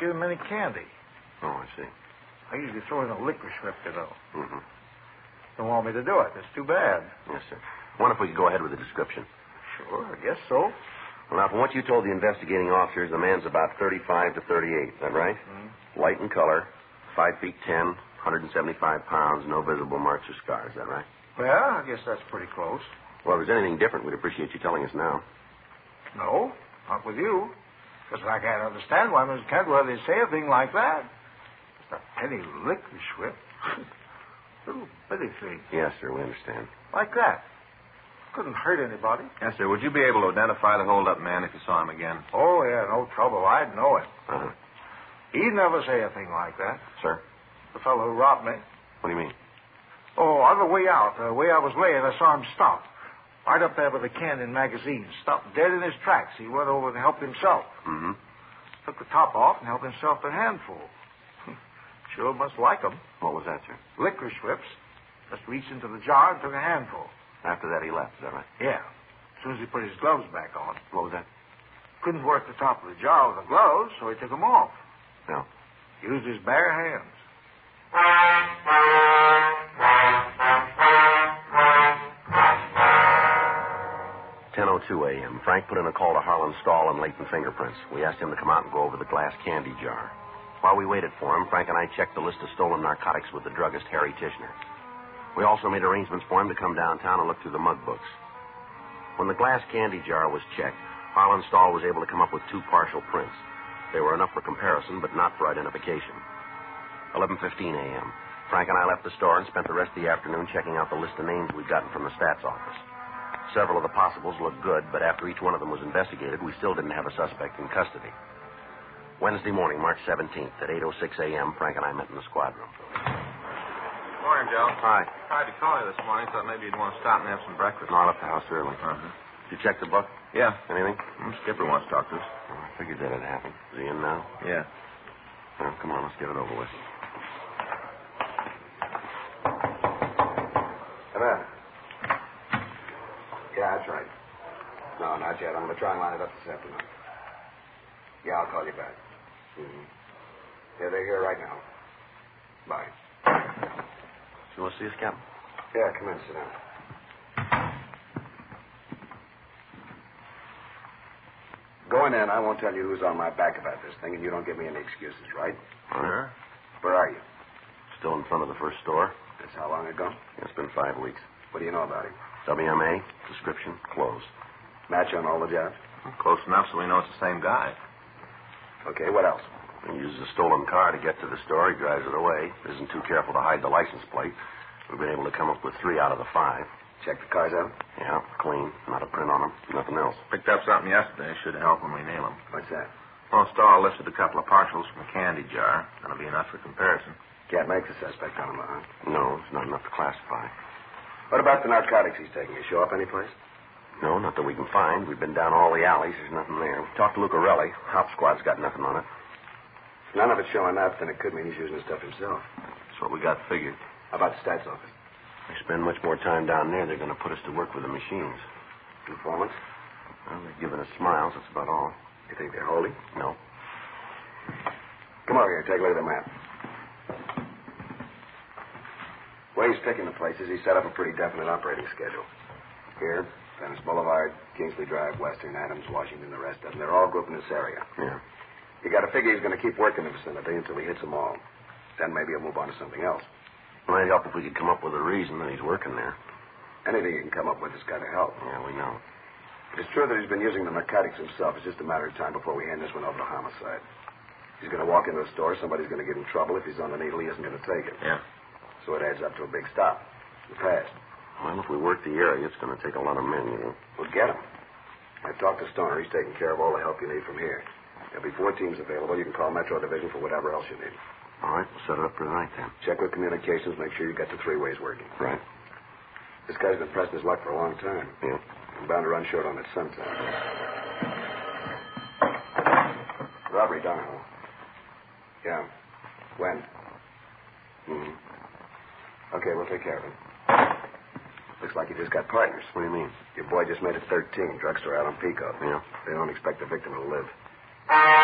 give him any candy. Oh, I see. I usually throw in a licorice whip, you know. Mm-hmm. Don't want me to do it. It's too bad. Yes, sir. Wonder if we could go ahead with the description. Sure, I guess so. Well, now, from what you told the investigating officers, the man's about 35 to 38. Is that right? Mm-hmm. Light in color, 5 feet 10, 175 pounds, no visible marks or scars. Is that right? Well, I guess that's pretty close. Well, if there's anything different, we'd appreciate you telling us now. No, not with you. Because I can't understand why Miss Cantwell would say a thing like that. Just a penny licorice whip. Little bitty thing. Yes, sir, we understand. Like that. Couldn't hurt anybody. Yes, sir. Would you be able to identify the hold-up man if you saw him again? Oh, yeah, no trouble. I'd know it. Uh-huh. He'd never say a thing like that. Sir? The fellow who robbed me. What do you mean? Oh, on the way out, the way I was laying, I saw him stop. Right up there with the Canyon magazine. Stopped dead in his tracks. He went over and helped himself. Mm-hmm. Took the top off and helped himself to a handful. Sure must like 'em. What was that, sir? Licorice whips. Just reached into the jar and took a handful. After that, he left. Is that right? Yeah. As soon as he put his gloves back on. What was that? Couldn't work the top of the jar with the gloves, so he took them off. No. Used his bare hands. 10:02 a.m. Frank put in a call to Harlan Stahl and Leighton Fingerprints. We asked him to come out and go over the glass candy jar. While we waited for him, Frank and I checked the list of stolen narcotics with the druggist, Harry Tishner. We also made arrangements for him to come downtown and look through the mug books. When the glass candy jar was checked, Harlan Stahl was able to come up with 2 partial prints. They were enough for comparison, but not for identification. 11:15 a.m. Frank and I left the store and spent the rest of the afternoon checking out the list of names we'd gotten from the stats office. Several of the possibles looked good, but after each one of them was investigated, we still didn't have a suspect in custody. Wednesday morning, March 17th, at 8:06 a.m., Frank and I met in the squad room. Morning, Joe. Hi. Tried to call you this morning. Thought maybe you'd want to stop and have some breakfast. No, I left the house early. Uh-huh. Did you check the book? Yeah. Anything? Skipper wants to talk to us. Oh, I figured that'd happen. Is he in now? Yeah. Well, come on, let's get it over with. Come in. Yeah, that's right. No, not yet. I'm going to try and line it up this afternoon. Yeah, I'll call you back. Mm-hmm. Yeah, they're here right now. Bye. You want to see us, Captain? Yeah, come in, sit down. Going in, I won't tell you who's on my back about this thing, and you don't give me any excuses, right? Sure. Where are you? Still in front of the first store. That's how long ago? It's been 5 weeks. What do you know about him? WMA, description, closed. Match on all the jobs? Close enough so we know it's the same guy. Okay, what else? He uses a stolen car to get to the store. He drives it away. Isn't too careful to hide the license plate. We've been able to come up with 3 out of the 5. Check the cars out? Yeah, clean. Not a print on them. Nothing else. Picked up something yesterday. Should help when we nail him. What's that? Well, Stahl lifted a couple of partials from a candy jar. That'll be enough for comparison. Can't make the suspect on him, huh? No, it's not enough to classify. What about the narcotics he's taking? You show up anyplace? No, not that we can find. We've been down all the alleys. There's nothing there. We talked to Lucarelli. Hop squad's got nothing on it. If none of it's showing up, then it could mean he's using the stuff himself. That's what we got figured. How about the stats office? They spend much more time down there. They're going to put us to work with the machines. Informants? Well, they're giving us smiles. That's about all. You think they're holy? No. Come over here. Take a look at the map. The way he's picking the places, he set up a pretty definite operating schedule. Here, Venice Boulevard, Kingsley Drive, Western Adams, Washington, the rest of them. They're all grouped in this area. Yeah. You got to figure he's going to keep working the vicinity until he hits them all. Then maybe he'll move on to something else. Well, it'd help if we could come up with a reason that he's working there. Anything you can come up with has got to help. Yeah, we know. If it's true that he's been using the narcotics himself, it's just a matter of time before we hand this one over to homicide. He's going to walk into the store. Somebody's going to give him trouble. If he's on the needle, he isn't going to take it. Yeah. So it adds up to a big stop. The past. Well, if we work the area, it's going to take a lot of men, you know. We'll get him. I've talked to Stoner. He's taking care of all the help you need from here. There'll be 4 teams available. You can call Metro Division for whatever else you need. All right, we'll set it up for tonight, then. Check with communications. Make sure you got the 3 ways working. Right. This guy's been pressing his luck for a long time. Yeah. I'm bound to run short on it sometime. Robbery, Donahoe. Yeah. When? Mm-hmm. Okay, we'll take care of him. Looks like you just got partners. What do you mean? Your boy just made it 13. Drugstore out on Pico. Yeah. They don't expect the victim to live.